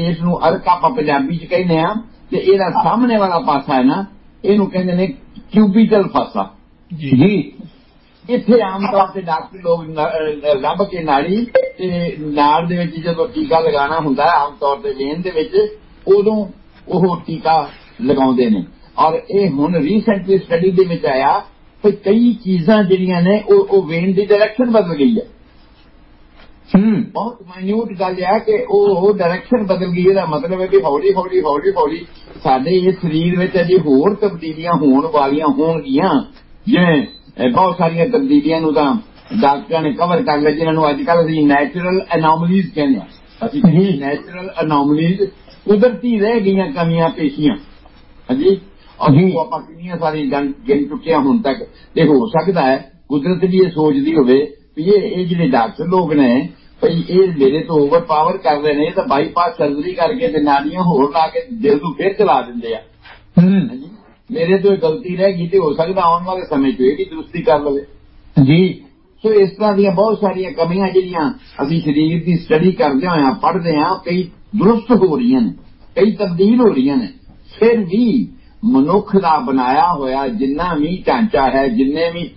ਇਸ ਨੂੰ ਅਰਕ ਆਪਾਂ ਪੰਜਾਬੀ ਚ ਕਹਿੰਦੇ ਆ, ਤੇ ਇਹਦਾ ਸਾਹਮਣੇ ਵਾਲਾ ਪਾਸਾ ਹੈ ਨਾ, ਇਹਨੂੰ ਕਹਿੰਦੇ ਨੇ ਕਿਊਬੀਟਲ ਫਾਸਾ ਜੀ। ਇੱਥੇ ਆਮ ਤੌਰ ਤੇ ਡਾਕਟਰ ਲੋਕ ਲੱਭ ਕੇ ਨਾੜੀ ਤੇ ਨਾੜ ਦੇ ਵਿੱਚ ਜਦੋਂ ਟੀਕਾ ਲਗਾਉਣਾ ਹੁੰਦਾ ਆਮ ਤੌਰ ਤੇ ਵੇਨ ਦੇ ਵਿੱਚ, ਉਦੋਂ ਉਹ ਟੀਕਾ ਲਗਾਉਂਦੇ ਨੇ। ਔਰ ਇਹ ਹੁਣ ਰੀਸੈਂਟਲੀ ਸਟੱਡੀ ਦੇ ਵਿੱਚ ਆਇਆ ਕਿ ਕਈ ਚੀਜ਼ਾਂ ਜਿਹੜੀਆਂ ਨੇ ਉਹ ਵੇਨ ਦੀ ਡਾਇਰੈਕਸ਼ਨ ਬਦਲ ਗਈ ਹੈ। ਬਹੁਤ ਮਾਈਨਿਊਟ ਗੱਲ ਹੈ ਕਿ ਉਹ ਡਾਇਰੈਕਸ਼ਨ ਬਦਲ ਗਈ। ਇਹਦਾ ਮਤਲਬ ਹੈ ਕਿ ਹੌਲੀ ਹੌਲੀ ਹੌਲੀ ਹੌਲੀ ਸਾਡੇ ਇਸ ਸਰੀਰ ਵਿੱਚ ਅਜੇ ਹੋਰ ਤਬਦੀਲੀਆਂ ਹੋਣ ਵਾਲੀਆਂ ਹੋਣਗੀਆਂ। ਜਿਵੇਂ ਬਹੁਤ ਸਾਰੀਆਂ ਤਬਦੀਲੀਆਂ ਨੂੰ ਤਾਂ ਡਾਕਟਰਾਂ ਨੇ ਕਵਰ ਕਰ ਲਿਆ, ਜਿਹਨਾਂ ਨੂੰ ਅੱਜ ਕੱਲ੍ਹ ਅਸੀਂ ਨੈਚੁਰਲ ਅਨੋਮਲੀਜ਼ ਕਹਿੰਦੇ ਹਾਂ। ਅਸੀਂ ਨੈਚੁਰਲ ਅਨੋਮਲੀਜ਼, ਕੁਦਰਤੀ ਰਹਿ ਗਈਆਂ ਕਮੀਆਂ ਪੇਸ਼ੀਆਂ। ਹਾਂਜੀ, ਉਹ ਆਪਾਂ ਕਿੰਨੀਆਂ ਸਾਰੀਆਂ ਗਿਣ ਚੁੱਕੇ ਹਾਂ ਹੁਣ ਤੱਕ। ਤੇ ਹੋ ਸਕਦਾ ਹੈ ਕੁਦਰਤ ਵੀ ਇਹ ਸੋਚਦੀ ਹੋਵੇ ਵੀ ਇਹ ਜਿਹੜੇ ਡਾਕਟਰ ਲੋਕ ਨੇ ਭਈ ਇਹ ਮੇਰੇ ਤੋਂ ਓਵਰ ਪਾਵਰ ਕਰਦੇ ਨੇ, ਇਹ ਤਾਂ ਬਾਈਪਾਸ ਸਰਜਰੀ ਕਰਕੇ ਤੇ ਨਾੜੀਆਂ ਹੋਰ ਲਾ ਕੇ ਦਿਲ ਨੂੰ ਫੇਰ ਚਲਾ ਦਿੰਦੇ ਆ। ਮੇਰੇ ਤੋਂ ਇਹ ਗਲਤੀ ਰਹਿ ਗਈ ਤੇ ਹੋ ਸਕਦਾ ਆਉਣ ਵਾਲੇ ਸਮੇਂ 'ਚ ਇਹ ਵੀ ਦਰੁਸਤੀ ਕਰ ਲਵੇ ਜੀ। ਸੋ ਇਸ ਤਰ੍ਹਾਂ ਦੀਆਂ ਬਹੁਤ ਸਾਰੀਆਂ ਕਮੀਆਂ ਜਿਹੜੀਆਂ ਅਸੀਂ ਸਰੀਰ ਦੀ ਸਟੱਡੀ ਕਰਦੇ ਹੋਇਆ ਪੜ੍ਹਦੇ ਹਾਂ, ਕਈ ਦਰੁਸਤ ਹੋ ਰਹੀਆਂ ਨੇ, ਕਈ ਤਬਦੀਲ ਹੋ ਰਹੀਆਂ ਨੇ। ਫਿਰ ਵੀ ਮਨੁੱਖ ਦਾ ਬਣਾਇਆ ਹੋਇਆ ਜਿੰਨਾ ਵੀ ਢਾਂਚਾ ਹੈ, ਜਿੰਨੇ ਵੀ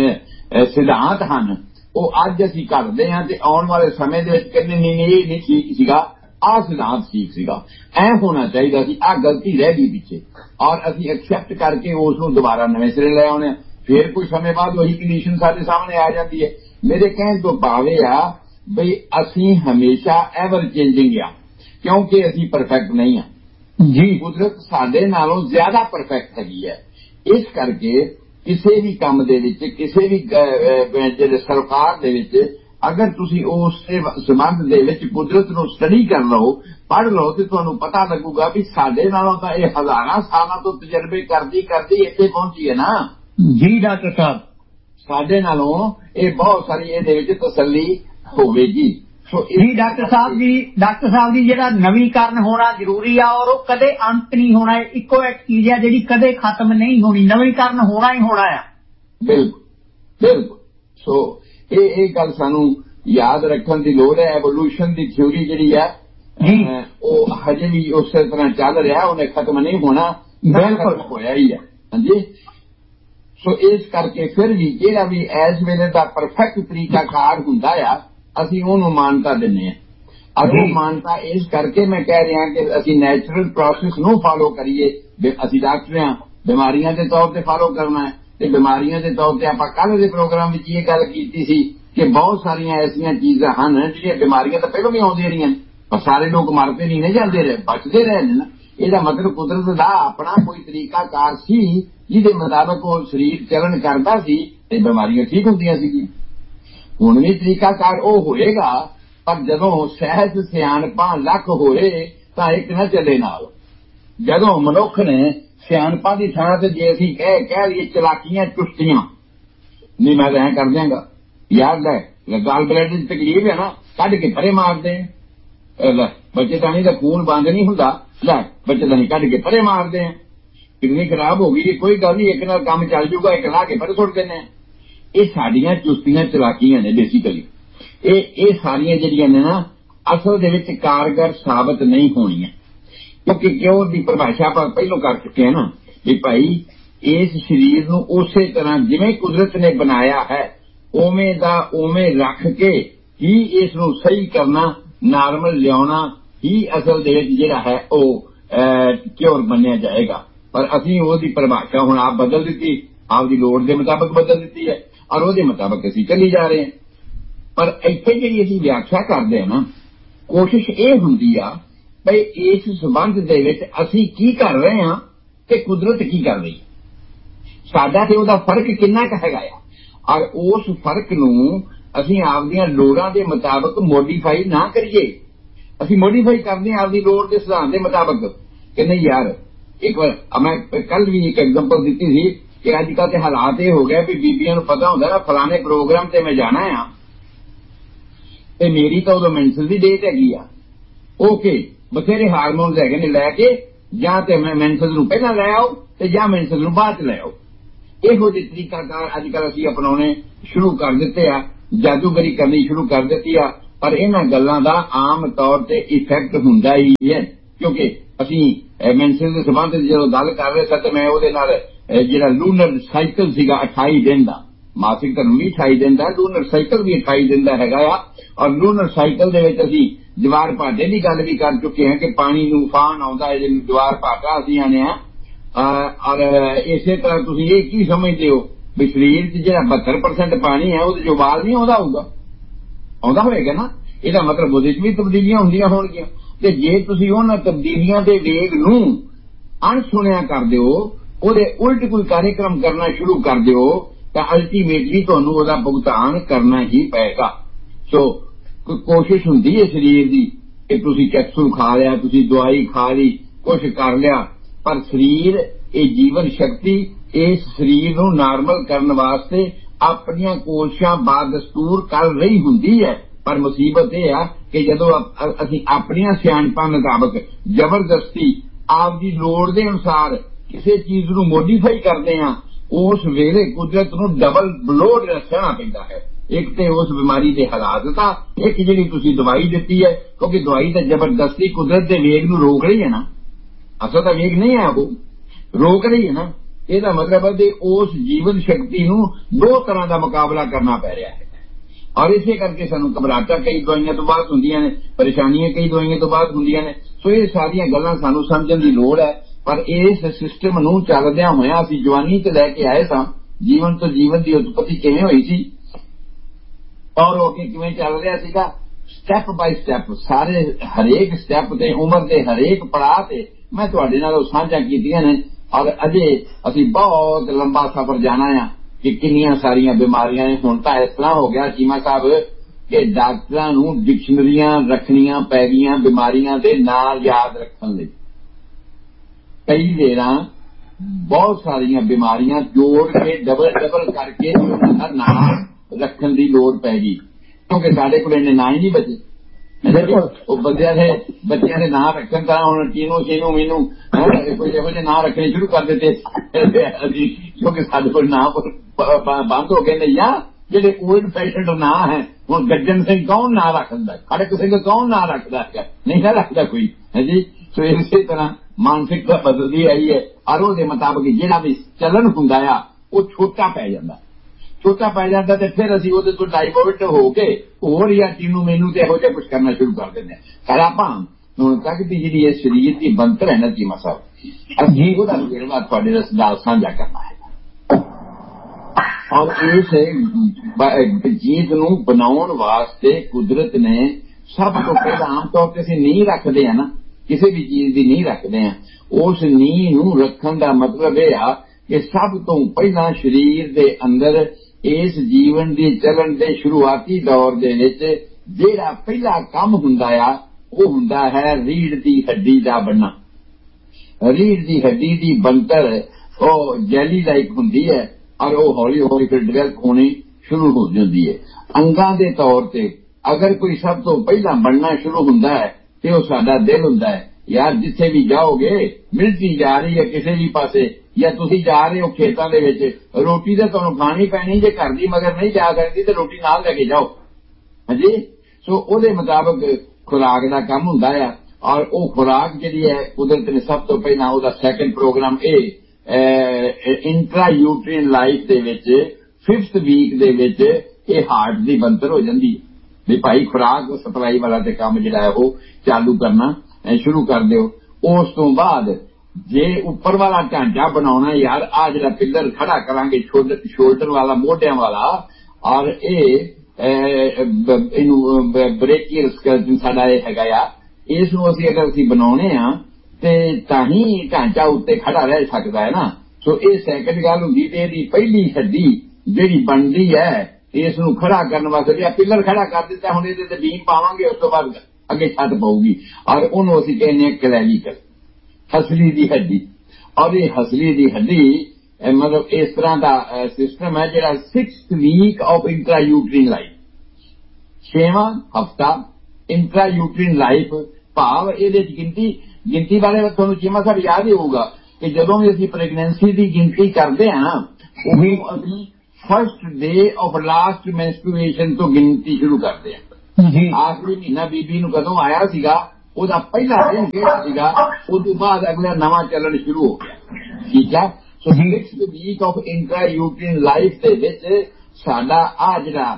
ਸਿਧਾਂਤ ਹਨ, ਉਹ ਅੱਜ ਅਸੀਂ ਕਰਦੇ ਹਾਂ ਤੇ ਆਉਣ ਵਾਲੇ ਸਮੇਂ ਦੇ ਵਿੱਚ ਕਹਿੰਦੇ ਨਹੀਂ ਇਹ ਨਹੀਂ ਠੀਕ ਸੀਗਾ, ਆਹ ਸਿਧਾਂਤ ਠੀਕ ਸੀਗਾ, ਐ ਹੋਣਾ ਚਾਹੀਦਾ ਸੀ, ਆਹ ਗਲਤੀ ਰਹਿ ਗਈ ਪਿੱਛੇ। ਔਰ ਅਸੀਂ ਐਕਸੈਪਟ ਕਰਕੇ ਉਸ ਨੂੰ ਦੁਬਾਰਾ ਨਵੇਂ ਸਿਰੇ ਲੈ ਆਉਣੇ। ਫਿਰ ਕੁਝ ਸਮੇਂ ਬਾਅਦ ਉਹੀ ਕੰਡੀਸ਼ਨ ਸਾਡੇ ਸਾਹਮਣੇ ਆ ਜਾਂਦੀ ਹੈ। ਮੇਰੇ ਕਹਿਣ ਤੋਂ ਭਾਵ ਇਹ ਆ ਬਈ ਅਸੀਂ ਹਮੇਸ਼ਾ ਐਵਰ ਚੇਂਜਿੰਗ ਆ, ਕਿਉਂਕਿ ਅਸੀਂ ਪਰਫੈਕਟ ਨਹੀਂ ਆ ਜੀ। ਕੁਦਰਤ ਸਾਡੇ ਨਾਲੋਂ ਜ਼ਿਆਦਾ ਪਰਫੈਕਟ ਹੈਗੀ ਹੈ। ਇਸ ਕਰਕੇ ਕਿਸੇ ਵੀ ਕੰਮ ਦੇ ਵਿੱਚ, ਕਿਸੇ ਵੀ ਜਿਹੜੇ ਸਰਕਾਰ ਦੇ ਵਿੱਚ, ਅਗਰ ਤੁਸੀਂ ਉਸ ਸੰਬੰਧ ਦੇ ਵਿੱਚ ਕੁਦਰਤ ਨੂੰ ਸਟੱਡੀ ਕਰ ਲਓ, ਪੜ੍ਹ ਲਓ, ਤੇ ਤੁਹਾਨੂੰ ਪਤਾ ਲੱਗੂਗਾ ਵੀ ਸਾਡੇ ਨਾਲੋਂ ਤਾਂ ਇਹ ਹਜ਼ਾਰਾਂ ਸਾਲਾਂ ਤੋਂ ਤਜਰਬੇ ਕਰਦੀ ਕਰਦੀ ਇੱਥੇ ਪਹੁੰਚੀ ਹੈ ਨਾ ਜੀ ਡਾਕਟਰ ਸਾਹਿਬ। ਸਾਡੇ ਨਾਲੋਂ ਇਹ ਬਹੁਤ ਸਾਰੀ ਇਹਦੇ ਵਿੱਚ ਤਸੱਲੀ ਹੋਵੇਗੀ। ਜੀ ਡਾਕਟਰ ਸਾਹਿਬ ਜੀ ਜਿਹੜਾ ਨਵੀਕਰਨ ਹੋਣਾ ਜ਼ਰੂਰੀ ਆ, ਔਰ ਉਹ ਕਦੇ ਅੰਤ ਨਹੀਂ ਹੋਣਾ। ਇੱਕੋ ਇੱਕ ਚੀਜ਼ ਹੈ ਜਿਹੜੀ ਕਦੇ ਖਤਮ ਨਹੀਂ ਹੋਣੀ, ਨਵੀਕਰਨ ਹੋਣਾ ਹੀ ਹੋਣਾ ਆ। ਬਿਲਕੁਲ ਬਿਲਕੁਲ। ਸੋ ਇਹ ਗੱਲ ਸਾਨੂੰ ਯਾਦ ਰੱਖਣ ਦੀ ਲੋੜ ਹੈ। ਐਵੋਲੂਸ਼ਨ ਦੀ ਥਿਊਰੀ ਜਿਹੜੀ ਹੈ ਉਹ ਹਜੇ ਵੀ ਉਸੇ ਤਰ੍ਹਾਂ ਚੱਲ ਰਿਹਾ, ਉਹਨੇ ਖਤਮ ਨਹੀਂ ਹੋਣਾ, ਬਿਲਕੁਲ ਹੋਇਆ ਹੀ ਹੈ। ਹਾਂਜੀ, ਸੋ ਇਸ ਕਰਕੇ ਫਿਰ ਵੀ ਜਿਹੜਾ ਵੀ ਇਸ ਵੇਲੇ ਦਾ ਪਰਫੈਕਟ ਤਰੀਕਾਕਾਰ ਹੁੰਦਾ ਆ, ਅਸੀਂ ਉਹਨੂੰ ਮਾਨਤਾ ਦਿੰਦੇ ਹਾਂ। ਅਗਰ ਮਾਨਤਾ ਇਸ ਕਰਕੇ ਮੈਂ ਕਹਿ ਰਿਹਾ ਕਿ ਅਸੀਂ ਨੈਚੁਰਲ ਪ੍ਰੋਸੈਸ ਨੂੰ ਫਾਲੋ ਕਰੀਏ। ਅਸੀਂ ਡਾਕਟਰ ਹਾਂ, ਬਿਮਾਰੀਆਂ ਦੇ ਤੌਰ ਤੇ ਫਾਲੋ ਕਰਨਾ ਹੈ, ਤੇ ਬਿਮਾਰੀਆਂ ਦੇ ਤੌਰ ਤੇ ਆਪਾਂ ਕੱਲ੍ਹ ਦੇ ਪ੍ਰੋਗਰਾਮ ਵਿੱਚ ਇਹ ਗੱਲ ਕੀਤੀ ਸੀ ਕਿ ਬਹੁਤ ਸਾਰੀਆਂ ਐਸੀਆਂ ਚੀਜ਼ਾਂ ਹਨ ਜਿਹੜੀਆਂ ਬਿਮਾਰੀਆਂ ਤਾਂ ਪਹਿਲਾਂ ਵੀ ਆਉਂਦੀਆਂ ਰਹੀਆਂ, ਪਰ ਸਾਰੇ ਲੋਕ ਮਰਦੇ ਨਹੀਂ ਨੇ, ਜਾਂਦੇ ਰਹੇ, ਬਚਦੇ ਰਹੇ ਨੇ ਨਾ। ਇਹਦਾ ਮਤਲਬ ਕੁਦਰਤ ਦਾ ਆਪਣਾ ਕੋਈ ਤਰੀਕਾਕਾਰ ਸੀ ਜਿਹਦੇ ਮੁਤਾਬਕ ਉਹ ਸਰੀਰ ਚੱਲਣ ਕਰਦਾ ਸੀ ਤੇ ਬਿਮਾਰੀਆਂ ਠੀਕ ਹੁੰਦੀਆਂ ਸੀ। ਹੁਣ ਵੀ ਤਰੀਕਾਕਾਰ ਉਹ ਹੋਏਗਾ, ਪਰ ਜਦੋਂ ਸਹਿਜ ਸਿਆਣਪਾਂ ਲੱਖ ਹੋਏ ਤਾਂ ਇੱਕ ਨਾ ਚੱਲੇ ਨਾਲ। ਜਦੋਂ ਮਨੁੱਖ ਨੇ ਸਿਆਣਪਾਂ ਦੀ ਥਾਂ ਤੇ ਜੇ ਅਸੀਂ ਕਹਿ ਲਈਏ ਚਲਾਕੀਆਂ ਚੁਸਤੀਆਂ, ਨਹੀਂ ਮੈਂ ਤਾਂ ਐਂ ਕਰ ਦਿਆਂਗਾ, ਯਾਰ ਲੈ ਗਾਲ ਬਲੈਡ ਦੀ ਤਕਲੀਫ ਹੈ ਨਾ, ਕੱਢ ਕੇ ਪਰੇ ਮਾਰਦੇ ਲੈ, ਬੱਚੇ ਤਾਂ ਨਹੀਂ ਤਾਂ ਖੂਨ ਬੰਦ ਨਹੀਂ ਹੁੰਦਾ, ਲੈ ਬੱਚੇ ਤਾਂ ਨਹੀਂ ਕੱਢ ਕੇ ਪਰੇ ਮਾਰਦੇ ਆ, ਕਿਡਨੀ ਖਰਾਬ ਹੋ ਗਈ, ਕੋਈ ਗੱਲ ਨਹੀਂ, ਇੱਕ ਨਾਲ ਕੰਮ ਚੱਲ ਜੂਗਾ, ਇੱਕ ਲਾ ਕੇ ਪਰੇ ਸੁੱਟ ਦਿੰਦੇ ਆ। ਇਹ ਸਾਡੀਆਂ ਚੁਸਤੀਆਂ ਚਲਾਕੀਆਂ ਨੇ ਬੇਸਿਕਲੀ। ਇਹ ਸਾਰੀਆਂ ਜਿਹੜੀਆਂ ਨੇ ਨਾ ਅਸਲ ਦੇ ਵਿੱਚ ਕਾਰਗਰ ਸਾਬਤ ਨਹੀਂ ਹੋਣੀਆਂ, ਕਿਉਂ ਦੀ ਪਰਿਭਾਸ਼ਾ ਆਪਾਂ ਪਹਿਲਾਂ ਕਰ ਚੁੱਕੇ ਹਾਂ ਨਾ ਵੀ ਭਾਈ ਇਸ ਸਰੀਰ ਨੂੰ ਉਸੇ ਤਰ੍ਹਾਂ ਜਿਵੇਂ ਕੁਦਰਤ ਨੇ ਬਣਾਇਆ ਹੈ ਉਵੇਂ ਦਾ ਉਵੇਂ ਰੱਖ ਕੇ ਹੀ ਇਸ ਨੂੰ ਸਹੀ ਕਰਨਾ, ਨਾਰਮਲ ਲਿਆਉਣਾ ਹੀ ਅਸਲ ਦੇ ਵਿੱਚ ਜਿਹੜਾ ਹੈ ਉਹ ਕਿਉਰ ਮੰਨਿਆ ਜਾਏਗਾ। ਪਰ ਅਸੀਂ ਉਹਦੀ ਪਰਿਭਾਸ਼ਾ ਹੁਣ ਆਪ ਬਦਲ ਦਿੱਤੀ, ਆਪਦੀ ਲੋੜ ਦੇ ਮੁਤਾਬਕ ਬਦਲ ਦਿੱਤੀ ਹੈ, ਔਰ ਉਹਦੇ ਮੁਤਾਬਕ ਅਸੀਂ ਚੱਲੀ ਜਾ ਰਹੇ ਹਾਂ। ਪਰ ਇੱਥੇ ਜਿਹੜੀ ਅਸੀਂ ਵਿਆਖਿਆ ਕਰਦੇ ਹਾਂ ਨਾ, ਕੋਸ਼ਿਸ਼ ਇਹ ਹੁੰਦੀ ਆ ਬਈ ਇਸ ਸੰਬੰਧ ਦੇ ਵਿੱਚ ਅਸੀਂ ਕੀ ਕਰ ਰਹੇ ਹਾਂ ਤੇ ਕੁਦਰਤ ਕੀ ਕਰ ਰਹੀ ਹੈ, ਸਾਡਾ ਤੇ ਉਹਦਾ ਫਰਕ ਕਿੰਨਾ ਕੁ ਹੈਗਾ ਆ, ਔਰ ਉਸ ਫਰਕ ਨੂੰ ਅਸੀਂ ਆਪਦੀਆਂ ਲੋੜਾਂ ਦੇ ਮੁਤਾਬਕ ਮੋਡੀਫਾਈ ਨਾ ਕਰੀਏ। ਅਸੀਂ ਮੋਡੀਫਾਈ ਕਰਦੇ ਹਾਂ ਆਪਦੀ ਲੋੜ ਦੇ ਸਿਧਾਂਤ ਦੇ ਮੁਤਾਬਕ ਕਿ ਨਹੀਂ ਯਾਰ। ਇੱਕ ਵਾਰ ਮੈਂ ਕੱਲ ਵੀ ਇੱਕ ਐਗਜ਼ਾਮਪਲ ਦਿੱਤੀ ਸੀ ਕਿ ਅੱਜ ਕੱਲ੍ਹ ਤੇ ਹਾਲਾਤ ਇਹ ਹੋ ਗਏ ਵੀ ਬੀਬੀਆਂ ਨੂੰ ਪਤਾ ਹੁੰਦਾ ਨਾ ਫਲਾਣੇ ਪ੍ਰੋਗਰਾਮ ਤੇ ਮੈਂ ਜਾਣਾ ਆ ਤੇ ਮੇਰੀ ਤਾਂ ਉਦੋਂ ਮੈਂਸਲ ਦੀ ਡੇਟ ਹੈਗੀ ਆ, ਓਕੇ ਬਥੇਰੇ ਹਾਰਮੋਨਸ ਹੈਗੇ ਨੇ, ਲੈ ਕੇ ਜਾਂ ਤੇ ਮੈਂ ਮੈਂਸਲ ਨੂੰ ਪਹਿਲਾਂ ਲੈ ਆਓ ਤੇ ਜਾਂ ਮੈਂਸਲ ਨੂੰ ਬਾਅਦ ਚ ਲੈ ਆਓ। ਇਹੋ ਜਿਹੇ ਤਰੀਕਾਕਾਰ ਅੱਜ ਕੱਲ੍ਹ ਅਸੀਂ ਅਪਣਾਉਣੇ ਸ਼ੁਰੂ ਕਰ ਦਿੱਤੇ ਆ, ਜਾਦੂਗਰੀ ਕਰਨੀ ਸ਼ੁਰੂ ਕਰ ਦਿੱਤੀ ਆ। पर इन्हां गल्लां दा आम तौर ते इफैक्ट हुंदा ही है क्योंकि असीं मैंसन दे संबंध जदों गल कर रहे थे मैं उहदे नाल जिहड़ा लूनर साइकिल सीगा 28 दिन दा मासिक धर्म भी 28 दिन दा लूनर साइकिल भी 28 दिन दा हैगा आ और लूनर साइकिल दे विच असीं जवार भाटे की गल भी कर चुके हैं कि पानी नूं उफान आउंदा है जिहनूं जवार भाटा असीं आने और इसे तरह तुसीं ये की समझदे हो भी शरीर च जिहड़ा 72% पानी है उहदे च उबाल नहीं आउंदा होऊगा आउंदा होएगा ना ਇਹਦਾ ਮਤਲਬ ਉਹਦੇ 'ਚ ਵੀ ਤਬਦੀਲੀਆਂ ਹੁੰਦੀਆਂ ਹੋਣਗੀਆਂ ਤੇ ਜੇ ਤੁਸੀਂ ਉਹਨਾਂ ਤਬਦੀਲੀਆਂ ਦੇ ਵੇਗ ਨੂੰ ਅਣਸੁਣਿਆ ਕਰ ਦਿਓ ਉਹਦੇ ਉਲਟ ਕੋਈ ਕਾਰਜਕ੍ਰਮ ਕਰਨਾ ਸ਼ੁਰੂ ਕਰ ਦਿਓ ਤਾਂ ਅਲਟੀਮੇਟਲੀ ਤੁਹਾਨੂੰ ਉਹਦਾ ਭੁਗਤਾਨ ਕਰਨਾ ਹੀ ਪਏਗਾ ਸੋ ਕੋਸ਼ਿਸ਼ ਹੁੰਦੀ ਹੈ ਸਰੀਰ ਦੀ ਕਿ ਤੁਸੀਂ ਕੈਪਸੂਲ ਖਾ ਲਿਆ ਤੁਸੀਂ ਦਵਾਈ ਖਾ ਲਈ ਕੁਛ ਕਰ ਲਿਆ ਪਰ ਸਰੀਰ ਇਹ ਜੀਵਨ ਸ਼ਕਤੀ ਇਸ ਸਰੀਰ ਨੂੰ ਨਾਰਮਲ ਕਰਨ ਵਾਸਤੇ ਆਪਣੀਆਂ ਕੋਸ਼ਿਸ਼ਾਂ ਬਾਦਸਤੂਰ ਕਰ ਰਹੀ ਹੁੰਦੀ ਹੈ पर मुसीबत यह है कि जदों असीं अपनियां सियाणपां मुताबक जबरदस्ती आपदी लोड़ दे अनुसार किसी चीज नूं मोडीफाई करदे हां उस वेले कुदरत नूं डबल ब्लोड सहना पैंदा है एक ते उस बीमारी दे हालात दा एक जिहड़ी तुसीं दवाई दित्ती है क्योंकि दवाई तां जबरदस्ती कुदरत दे वेग नूं रोक रही है ना असल तां वेग नहीं है वो रोक रही है ना ਇਹਦਾ मतलब है कि उस जीवन शक्ति नूं दो तरह का मुकाबला करना पै रहा है और इसे करके सानू घबराहटां कई दवाइयां तो बाद हुंदियां ने परेशानियां कई दवाइयां तो बाद हुंदियां ने सो ये सारियां गल्लां सानू समझण दी लोड़ है पर इस सिस्टम नूं चलदियां होइयां असीं जवानी ते लैके आए सां जीवन तो जीवन दी उत्पत्ति किवें होई सी और हो के किवें चल रहा सीगा स्टैप बाय स्टैप सारे हरेक स्टैप ते उम्र दे हरेक पड़ाव ते मैं तुहाडे नाल साझा कीतियां ने और अजे असीं बहुत लंबा सफर जाना है कि किन्नियां सारियां बीमारियां ने हुण तां इस तरह हो गया चीमा साहब कि डॉक्टरां नूं डिक्शनरियां रखनियां पै गईयां बीमारियां दे नाम याद रखण लई कई वेरां बहुत सारियां बीमारियां जोड़ के डबल करके उन्हां दा नाम रखण दी लोड़ पै गई क्योंकि साडे कोल इन्ने नाम ही नहीं बचे बच्चों ने नाम रखन तरह हूं टीनू शीनू मीनू कोई इहो जे नाम रखने शुरू कर दिते क्योंकि साडे कोल नाम बंद हो गए ने या जेडे ओल्ड फैशनड नाम है हुण गज्जन सिंह कौन नाम रखदा खड़क सिंह कौन नाम रखदा है नहीं ना रखदा कोई है जी सो इसे तरह मानसिकता बदलदी आई है और उहदे मुताबिक जिहड़ा भी चलन हुंदा आ वो छोटा पै जांदा छोटा पै जाता तो फिर असीं उहदे तो डाइवर्ट हो के होर या टीनू मैनू ते इहो जिहा कुछ करना शुरू कर दिंदे पर आपां हुण तक दी जिहड़ी इह शरीर दी बनतर है ना चीमा साहब असीं उहदा वेरवा तुहाडे नाल साझा करना है और इस चीज नूं बनाउण वास्ते कुदरत ने सब तो पहला आम तौर ते असीं नींह रखदे हैं ना किसी भी चीज दी नींह रखदे हैं उस नींह नूं रखण दा मतलब यह आ कि सब तो पहला शरीर दे अंदर इस जीवन दी चलन दे शुरुआती दौर दे विच जिहड़ा पहला काम हुंदा आ वो हुंदा है रीढ़ दी हड्डी दा बनना रीढ़ दी हड्डी दी बनतर ओ जैली लाइक हुंदी है और वो हौली हौली फिर डिवेल्प होनी शुरू हो जाती है अंगां दे तौर ते अगर कोई सब तो पहला बनना शुरू हुंदा है ते वो साडा दिल हुंदा है यार जिथे भी जाओगे मिलती जा रही है किसी भी पासे या तुसीं जा रहे हो खेतां दे विच रोटी तो तुहानूं खानी पैनी जे घर दी मगर नहीं जा सकदी ते रोटी नाल लैके जाओ हां सो उहदे मुताबिक खुराक दा काम हुंदा है और वो खुराक जिहड़ी है कुदरत ने सब तो पहला उहदा second programme intra uterine life दे विच 5th वीक दे विच ये हार्ट दी बनतर हो जांदी है भी भाई खुराक सप्लाई वाला ते काम जिहड़ा है वो चालू करना शुरू कर दिओ उस तो बाद जे उपर वाला ढांचा बनाउणा यार आ जिहड़ा पिलर खड़ा करांगे शोल्डर वाला मोढियां वाला और इनू ब्रेकियल स्केलेटन साडा ये हैगा आ इस नूं असीं अगर असीं बनाउणे आ ते तां ही ढांचा उत्ते खड़ा रह सकदा है ना सो ये सैकंड गल हुंदी ते इहदी पहली हड्डी जिहड़ी बनदी है इस नूं खड़ा करन वास्ते पिलर खड़ा कर दित्ता हुण इहदे ते बीम पावांगे उस तो बाद अगे छत पऊगी और उहनूं असीं कहने क्लैविकल हसली दी हड्डी और ये हसली दी हड्डी मतलब इस तरह का सिस्टम है जिहड़ा 6th week of intra uterine life 6वां हफ्ता इंट्रा यूट्रीन लाइफ भाव इहदे च गिनती बारे तुहानूं चीमा साहब याद ही होगा कि जदों भी असीं प्रेगनेंसी की गिनती करते हैं ना उही असीं first day of last menstruation तो गिनती शुरू करते हैं ਆਖਰੀ ਮਹੀਨਾ ਬੀਬੀ ਨੂੰ ਕਦੋਂ ਆਇਆ ਸੀਗਾ, ਉਹਦਾ ਪਹਿਲਾ ਦਿਨ ਕਿਹੜਾ ਸੀਗਾ, ਉਸ ਤੋਂ ਬਾਅਦ ਅਗਲਾ ਨਵਾਂ ਚੱਲਣ ਸ਼ੁਰੂ ਹੋ ਗਿਆ। ਠੀਕ ਹੈ। ਸੋ 6th ਵੀਕ ਆਫ ਇੰਟਰਾਯੂਟਰੀਨ ਲਾਈਫ ਦੇ ਵਿੱਚ ਸਾਡਾ ਆ ਜਿਹੜਾ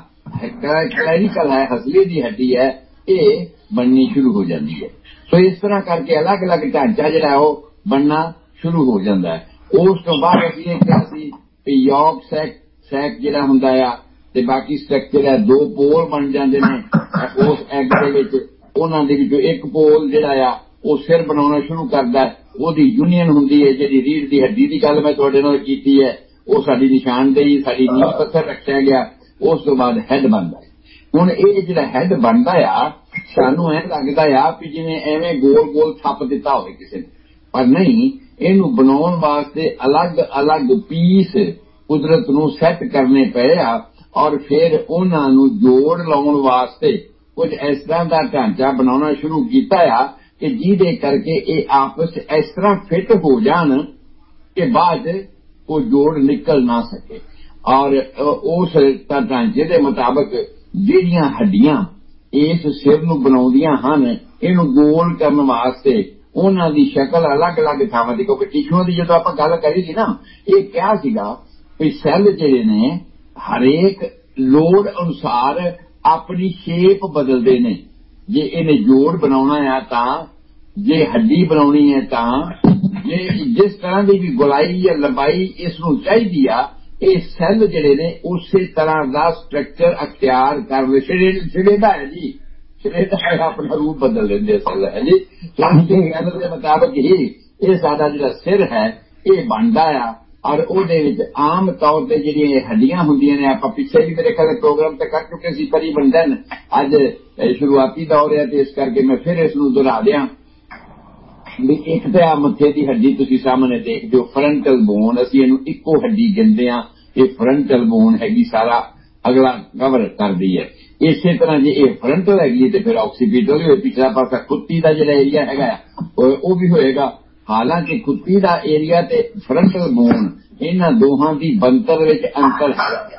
ਕਲੈਰੀਕਲ ਹੈ, ਹਸਲੇ ਦੀ ਹੱਡੀ ਹੈ, ਇਹ ਬਣਨੀ ਸ਼ੁਰੂ ਹੋ ਜਾਂਦੀ ਹੈ। ਸੋ ਇਸ ਤਰ੍ਹਾਂ ਕਰਕੇ ਅਲੱਗ ਅਲੱਗ ਢਾਂਚਾ ਜਿਹੜਾ ਉਹ ਬਣਨਾ ਸ਼ੁਰੂ ਹੋ ਜਾਂਦਾ ਹੈ। ਉਸ ਤੋਂ ਬਾਅਦ ਅਸੀਂ ਇਹ ਕਿਹਾ ਸੀ ਕਿ ਯੋਗ ਸੈਕ ਜਿਹੜਾ ਹੁੰਦਾ ਆ ਤੇ ਬਾਕੀ ਸਟਰਕਚਰ ਹੈ, 2 ਪੋਲ ਬਣ ਜਾਂਦੇ ਨੇ ਉਸ ਐਗ ਦੇ ਵਿੱਚ। ਉਹਨਾਂ ਦੇ ਵਿੱਚੋਂ ਇੱਕ ਪੋਲ ਜਿਹੜਾ ਆ ਉਹ ਸਿਰ ਬਣਾਉਣਾ ਸ਼ੁਰੂ ਕਰਦਾ, ਉਹਦੀ ਯੂਨੀਅਨ ਹੁੰਦੀ ਹੈ। ਜਿਹੜੀ ਰੀੜ੍ਹ ਦੀ ਹੱਡੀ ਦੀ ਗੱਲ ਮੈਂ ਤੁਹਾਡੇ ਨਾਲ ਕੀਤੀ ਹੈ, ਉਹ ਸਾਡੀ ਨਿਸ਼ਾਨਦੇਹੀ, ਸਾਡੀ ਨੀਂਹ ਪੱਥਰ ਰੱਖਿਆ ਗਿਆ। ਉਸ ਤੋਂ ਬਾਅਦ ਹੈਡ ਬਣਦਾ ਹੈ। ਹੁਣ ਇਹ ਜਿਹੜਾ ਹੈਡ ਬਣਦਾ ਆ, ਸਾਨੂੰ ਐਂ ਲੱਗਦਾ ਆ ਵੀ ਜਿਵੇਂ ਐਵੇਂ ਗੋਲ ਗੋਲ ਥੱਪ ਦਿੱਤਾ ਹੋਵੇ ਕਿਸੇ ਨੇ, ਪਰ ਨਹੀਂ। ਇਹਨੂੰ ਬਣਾਉਣ ਵਾਸਤੇ ਅਲੱਗ ਅਲੱਗ ਪੀਸ ਕੁਦਰਤ ਨੂੰ ਸੈੱਟ ਕਰਨੇ ਪਏ ਆ, ਔਰ ਫਿਰ ਉਹਨਾਂ ਨੂੰ ਜੋੜ ਲਾਉਣ ਵਾਸਤੇ ਕੁਝ ਇਸ ਤਰ੍ਹਾਂ ਦਾ ਢਾਂਚਾ ਬਣਾਉਣਾ ਸ਼ੁਰੂ ਕੀਤਾ ਆ ਕਿ ਜਿਹਦੇ ਕਰਕੇ ਇਹ ਆਪਸ ਇਸ ਤਰ੍ਹਾਂ ਫਿੱਟ ਹੋ ਜਾਣ ਕਿ ਬਾਅਦ ਕੋਈ ਜੋੜ ਨਿਕਲ ਨਾ ਸਕੇ। ਔਰ ਉਸ ਢਾਂਚੇ ਦੇ ਮੁਤਾਬਕ ਜਿਹੜੀਆਂ ਹੱਡੀਆਂ ਇਸ ਸਿਰ ਨੂੰ ਬਣਾਉਂਦੀਆਂ ਹਨ, ਇਹਨੂੰ ਗੋਲ ਕਰਨ ਵਾਸਤੇ ਉਹਨਾਂ ਦੀ ਸ਼ਕਲ ਅਲੱਗ ਅਲੱਗ ਥਾਵਾਂ ਦੀ, ਕਿਉਂਕਿ ਟਿਸ਼ੂਆਂ ਦੀ ਜਦੋਂ ਆਪਾਂ ਗੱਲ ਕਰੀ ਸੀ ਨਾ, ਇਹ ਕਿਹਾ ਸੀਗਾ ਵੀ ਸੈੱਲ ਜਿਹੜੇ ਨੇ ਹਰੇਕ ਲੋੜ ਅਨੁਸਾਰ ਆਪਣੀ ਸ਼ੇਪ ਬਦਲਦੇ ਨੇ। ਜੇ ਇਹਨੇ ਜੋੜ ਬਣਾਉਣਾ ਆ ਤਾਂ, ਜੇ ਹੱਡੀ ਬਣਾਉਣੀ ਹੈ ਤਾਂ, ਜੇ ਜਿਸ ਤਰ੍ਹਾਂ ਦੀ ਵੀ ਗੁਲਾਈ ਜਾਂ ਲੰਬਾਈ ਇਸ ਨੂੰ ਚਾਹੀਦੀ ਆ, ਇਹ ਸੈੱਲ ਜਿਹੜੇ ਨੇ ਉਸੇ ਤਰ੍ਹਾਂ ਦਾ ਸਟਰਕਚਰ ਅਖਤਿਆਰ ਕਰਦੇ। ਸ਼ਰੀਰ ਹੈ ਜੀ, ਸ਼ਰੀਰ ਆਪਣਾ ਰੂਪ ਬਦਲ ਲੈਂਦੇ ਸੈੱਲ ਹੈ ਜੀ। ਸੈੱਲ ਦੇ ਮੁਤਾਬਕ ਹੀ ਇਹ ਸਾਡਾ ਜਿਹੜਾ ਸਿਰ ਹੈ ਇਹ ਬਣਦਾ ਆ। ਔਰ ਉਹਦੇ ਵਿੱਚ ਆਮ ਤੌਰ ਤੇ ਜਿਹੜੀਆਂ ਹੱਡੀਆਂ ਹੁੰਦੀਆਂ ਨੇ, ਆਪਾਂ ਪਿੱਛੇ ਵੀ ਮੇਰੇ ਖਿਆਲ ਪ੍ਰੋਗਰਾਮ ਤੇ ਕਰ ਚੁੱਕੇ ਸੀ ਤਕਰੀਬਨ ਦਿਨ। ਅੱਜ ਸ਼ੁਰੂਆਤੀ ਦੌਰ ਹੈ ਤੇ ਇਸ ਕਰਕੇ ਮੈਂ ਫਿਰ ਇਸ ਨੂੰ ਦੁਹਰਾ ਦਿਆਂ ਵੀ ਇੱਕ ਤਾਂ ਆ ਮੱਥੇ ਦੀ ਹੱਡੀ ਤੁਸੀਂ ਸਾਹਮਣੇ ਦੇਖਦੇ ਹੋ, ਫਰੰਟਲ ਬੋਨ, ਅਸੀਂ ਇਹਨੂੰ ਇੱਕੋ ਹੱਡੀ ਗਿਣਦੇ ਹਾਂ। ਇਹ ਫਰੰਟਲ ਬੋਨ ਹੈਗੀ, ਸਾਰਾ ਅਗਲਾ ਕਵਰ ਕਰਦੀ ਹੈ। ਇਸੇ ਤਰ੍ਹਾਂ ਜੇ ਇਹ ਫਰੰਟਲ ਹੈਗੀ ਤੇ ਫਿਰ ਆਕਸੀਪੀਟਲ ਵੀ, ਪਿਛਲਾ ਪਾਸਾ ਕੁੱਤੀ ਦਾ ਜਿਹੜਾ ਏਰੀਆ ਹੈਗਾ ਉਹ ਵੀ ਹੋਏਗਾ। ਹਾਲਾਂਕਿ ਕੁੱਤੀ ਦਾ ਏਰੀਆ ਤੇ ਫਰੰਟਲ ਬੋਨ, ਇਹਨਾਂ ਦੋਹਾਂ ਦੀ ਬਣਤਰ ਵਿੱਚ ਅੰਤਰ ਹੈ।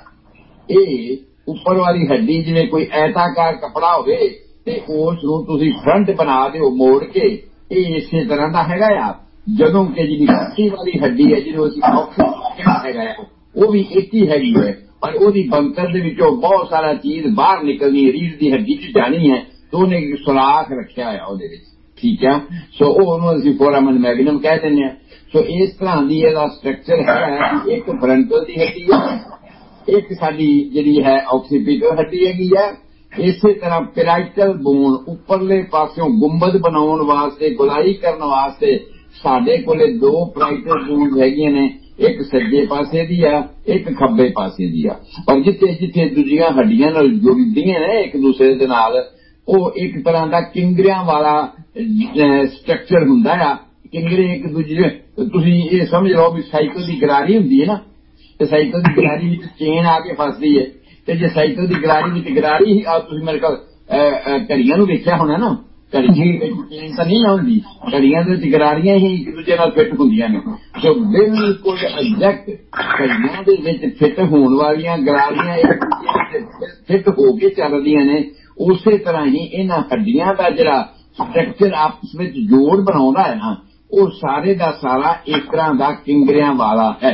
ਇਹ ਉੱਪਰ ਵਾਲੀ ਹੱਡੀ ਜਿਵੇਂ ਕੋਈ ਐਤਾਕਾਰ ਕੱਪੜਾ ਹੋਵੇ ਤੇ ਉਸ ਨੂੰ ਤੁਸੀਂ ਫਰੰਟ ਬਣਾ ਦਿਓ ਮੋੜ ਕੇ, ਇਹ ਇਸੇ ਤਰ੍ਹਾਂ ਦਾ ਹੈਗਾ ਆ। ਜਦੋਂ ਕਿ ਜਿਹੜੀ ਕੁੱਤੀ ਵਾਲੀ ਹੱਡੀ ਹੈ, ਜਿਹਨੂੰ ਅਸੀਂ ਆਕਸੀਪੀਟਲ ਹੈਗਾ ਆ, ਉਹ ਵੀ ਇੱਕ ਹੀ ਹੈਗੀ ਹੈ, ਪਰ ਉਹਦੀ ਬਣਤਰ ਦੇ ਵਿੱਚੋਂ ਬਹੁਤ ਸਾਰਾ ਚੀਜ਼ ਬਾਹਰ ਨਿਕਲਣੀ, ਰੀੜ੍ਹ ਦੀ ਹੱਡੀ 'ਚ ਜਾਣੀ ਹੈ, ਤੇ ਉਹਨੇ ਸੁਰਾਖ ਰੱਖਿਆ ਹੋਇਆ ਉਹਦੇ ਵਿੱਚ। ਠੀਕ ਹੈ। ਸੋ ਉਹਨੂੰ ਅਸੀਂ ਫੋਰਾਮਨ ਮੈਗਨਮ ਕਹਿ ਦਿੰਦੇ ਹਾਂ। ਸੋ ਇਸ ਤਰ੍ਹਾਂ ਦੀ ਇਹਦਾ ਸਟਰਕਚਰ ਹੈ। ਇੱਕ ਫਰੰਟਲ ਦੀ ਹੱਡੀ ਹੈ, ਇੱਕ ਸਾਡੀ ਜਿਹੜੀ ਹੈ ਆਕਸੀਪੀਟਲ ਹੱਡੀ ਹੈਗੀ ਹੈ। ਇਸੇ ਤਰ੍ਹਾਂ ਪੈਰਾਈਟਲ ਬੋਨ, ਉੱਪਰਲੇ ਪਾਸਿਓਂ ਗੁੰਬਦ ਬਣਾਉਣ ਵਾਸਤੇ, ਗੁਲਾਈ ਕਰਨ ਵਾਸਤੇ ਸਾਡੇ ਕੋਲੇ 2 ਪੈਰਾਈਟਲ ਬੋਨ ਹੈਗੀਆਂ ਨੇ, ਇੱਕ ਸੱਜੇ ਪਾਸੇ ਦੀ ਆ, ਇੱਕ ਖੱਬੇ ਪਾਸੇ ਦੀ ਆ। ਔਰ ਜਿੱਥੇ ਜਿੱਥੇ ਦੂਜੀਆਂ ਹੱਡੀਆਂ ਨਾਲ ਜੁੜਦੀਆਂ ਨੇ ਇੱਕ ਦੂਸਰੇ ਦੇ ਨਾਲ, ਉਹ ਇੱਕ ਤਰ੍ਹਾਂ ਦਾ ਕਿੰਗਰਿਆਂ ਵਾਲਾ ਸਟਰਕਚਰ ਹੁੰਦਾ ਆ। ਕਿੰਗਰੇ ਇੱਕ ਦੂਜੇ, ਤੁਸੀਂ ਇਹ ਸਮਝ ਲਓ ਵੀ ਸਾਈਕਲ ਦੀ ਗਰਾਰੀ ਹੁੰਦੀ ਹੈ ਨਾ, ਤੇ ਸਾਈਕਲ ਦੀ ਗਰਾਰੀ ਵਿੱਚ ਚੇਨ ਆ ਕੇ ਫਸਦੀ ਹੈ, ਤੇ ਜੇ ਸਾਈਕਲ ਦੀ ਗਰਾਰੀ ਵਿੱਚ ਗਰਾਰੀ ਹੀ ਆ, ਤੁਸੀਂ ਮੇਰੇ ਕੋਲ ਘੜੀਆਂ ਨੂੰ ਵੇਖਿਆ ਹੋਣਾ ਨਾ, ਘੜੀ ਵਿੱਚ ਚੇਨ ਤਾਂ ਨਹੀਂ ਹੁੰਦੀ, ਘੜੀਆਂ ਦੇ ਵਿੱਚ ਗਰਾਰੀਆਂ ਹੀ ਇੱਕ ਦੂਜੇ ਨਾਲ ਫਿੱਟ ਹੁੰਦੀਆਂ ਨੇ। ਸੋ ਬਿਲਕੁਲ ਐਗਜ਼ੈਕਟ ਘੜੀਆਂ ਦੇ ਵਿੱਚ ਫਿੱਟ ਹੋਣ ਵਾਲੀਆਂ ਗਰਾਰੀਆਂ ਫਿੱਟ ਹੋ ਕੇ ਚੱਲਦੀਆਂ ਨੇ। ਉਸੇ ਤਰ੍ਹਾਂ ਹੀ ਇਹਨਾਂ ਹੱਡੀਆਂ ਦਾ ਜਿਹੜਾ ਸਟਰਕਚਰ ਆਪਸ ਵਿੱਚ ਜੋੜ ਬਣਾਉਂਦਾ ਹੈ ਨਾ, ਉਹ ਸਾਰੇ ਦਾ ਸਾਰਾ ਇਸ ਤਰ੍ਹਾਂ ਦਾ ਕਿੰਗਰਿਆਂ ਵਾਲਾ ਹੈ।